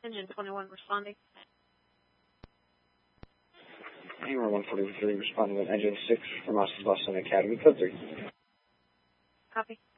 Engine 21 responding. Hammer 143 responding with engine 6 from Austin Boston Academy, code 3. Copy.